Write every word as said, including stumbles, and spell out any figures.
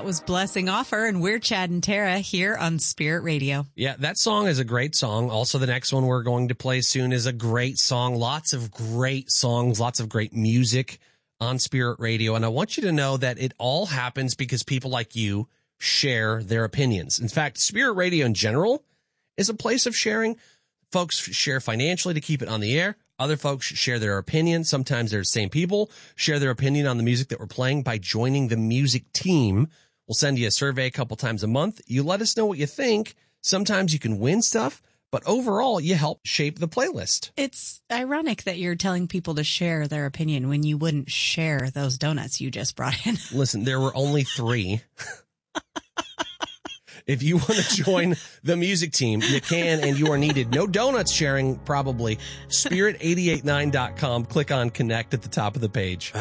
was Blessing Offer, and we're Chad and Tara here on Spirit Radio. Yeah, that song is a great song. Also, the next one we're going to play soon is a great song. Lots of great songs, lots of great music on Spirit Radio. And I want you to know that it all happens because people like you share their opinions. In fact, Spirit Radio in general is a place of sharing. Folks share financially to keep it on the air. Other folks share their opinion. Sometimes they're the same people share their opinion on the music that we're playing by joining the music team. We'll send you a survey a couple times a month. You let us know what you think. Sometimes you can win stuff, but overall you help shape the playlist. It's ironic that you're telling people to share their opinion when you wouldn't share those donuts you just brought in. Listen, there were only three. If you want to join the music team, you can, and you are needed. No donuts sharing, probably. spirit eight eight nine dot com. Click on Connect at the top of the page.